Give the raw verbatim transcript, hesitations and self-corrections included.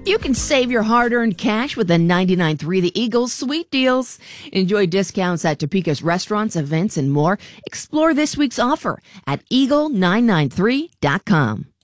You can save your hard-earned cash with the ninety-nine three The Eagles Sweet Deals. Enjoy discounts at Topeka's restaurants, events, and more. Explore this week's offer at eagle nine nine three dot com.